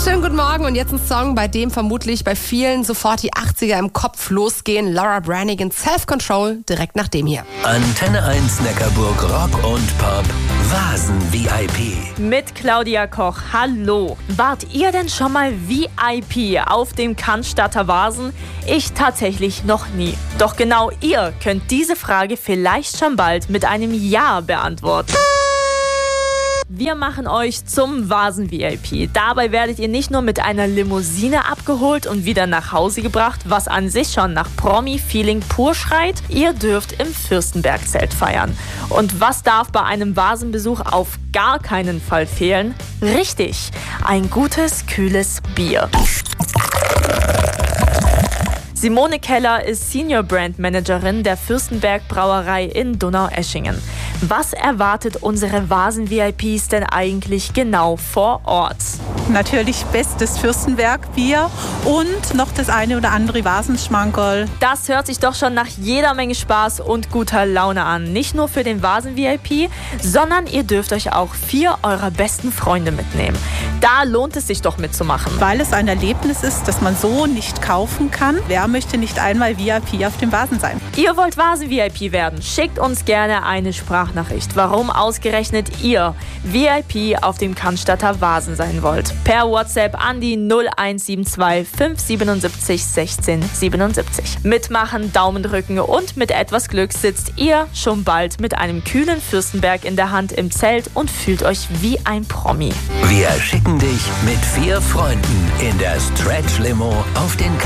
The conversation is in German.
Schönen guten Morgen und jetzt ein Song, bei dem vermutlich bei vielen sofort die 80er im Kopf losgehen. Laura Branigan, Self-Control, direkt nach dem hier. Antenne 1 Neckarburg Rock und Pop, Vasen-VIP. Mit Claudia Koch, hallo. Wart ihr denn schon mal VIP auf dem Cannstatter Vasen? Ich tatsächlich noch nie. Doch genau ihr könnt diese Frage vielleicht schon bald mit einem Ja beantworten. Wir machen euch zum Vasen-VIP. Dabei werdet ihr nicht nur mit einer Limousine abgeholt und wieder nach Hause gebracht, was an sich schon nach Promi-Feeling pur schreit. Ihr dürft im Fürstenberg-Zelt feiern. Und was darf bei einem Vasenbesuch auf gar keinen Fall fehlen? Richtig, ein gutes, kühles Bier. Simone Keller ist Senior Brand Managerin der Fürstenberg Brauerei in Donaueschingen. Was erwartet unsere Vasen-VIPs denn eigentlich genau vor Ort? Natürlich bestes Fürstenberg-Bier und noch das eine oder andere Vasenschmankerl. Das hört sich doch schon nach jeder Menge Spaß und guter Laune an. Nicht nur für den Vasen-VIP, sondern ihr dürft euch auch 4 eurer besten Freunde mitnehmen. Da lohnt es sich doch mitzumachen. Weil es ein Erlebnis ist, das man so nicht kaufen kann. Wer möchte nicht einmal VIP auf dem Vasen sein? Ihr wollt Vasen-VIP werden? Schickt uns gerne eine Sprachnachricht, warum ausgerechnet ihr VIP auf dem Cannstatter Vasen sein wollt. Per WhatsApp an die 0172 577 16 77. Mitmachen, Daumen drücken und mit etwas Glück sitzt ihr schon bald mit einem kühlen Fürstenberg in der Hand im Zelt und fühlt euch wie ein Promi. Wir schicken dich mit 4 Freunden in der Stretch-Limo auf den